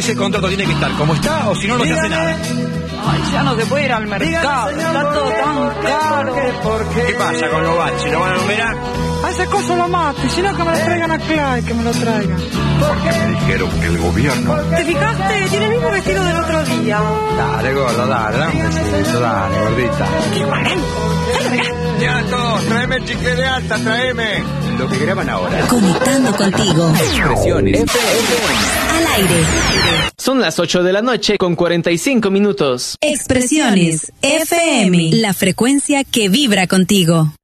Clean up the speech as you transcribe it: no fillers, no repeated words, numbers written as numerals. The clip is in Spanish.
ese contrato tiene que estar como está o si no, no se hace nada. Ay, ya no se puede ir al mercado, está todo tan caro. ¿Qué pasa con los baches? ¿Lo van a numerar? A ese coso lo mate, si no que me lo traigan acá y que me lo traigan. Porque me dijeron que el gobierno... ¿Te fijaste? Tiene el mismo vestido del otro día. Dale, gordo, dale un besito, dale, gordita. ¡Qué guarán! Ya todos, tráeme el chicle de alta, tráeme. Lo que graban ahora. Conectando contigo. Expresiones. Al aire. Son las 8 de la noche con 45 minutos. Expresiones FM. La frecuencia que vibra contigo.